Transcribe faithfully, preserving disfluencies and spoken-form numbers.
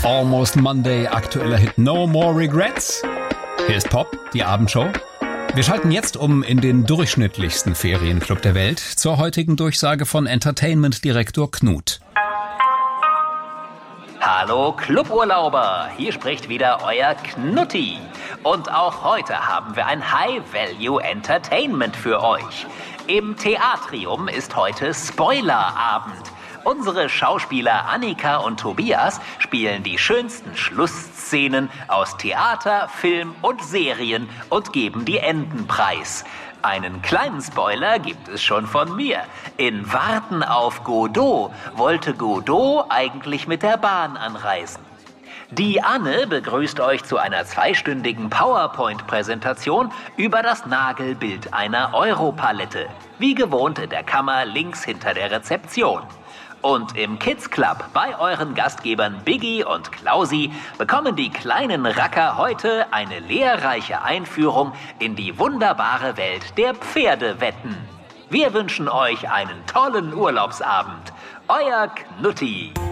Almost Monday, aktueller Hit No More Regrets. Hier ist Pop, die Abendshow. Wir schalten jetzt um in den durchschnittlichsten Ferienclub der Welt zur heutigen Durchsage von Entertainment-Direktor Knut. Hallo Cluburlauber, hier spricht wieder euer Knutti. Und auch heute haben wir ein High-Value-Entertainment für euch. Im Theatrium ist heute Spoilerabend. Unsere Schauspieler Annika und Tobias spielen die schönsten Schlussszenen aus Theater, Film und Serien und geben die Enden preis. Einen kleinen Spoiler gibt es schon von mir. In Warten auf Godot wollte Godot eigentlich mit der Bahn anreisen. Die Anne begrüßt euch zu einer zweistündigen PowerPoint-Präsentation über das Nagelbild einer Europalette. Wie gewohnt in der Kammer links hinter der Rezeption. Und im Kids Club bei euren Gastgebern Biggie und Klausi bekommen die kleinen Racker heute eine lehrreiche Einführung in die wunderbare Welt der Pferdewetten. Wir wünschen euch einen tollen Urlaubsabend. Euer Knutti.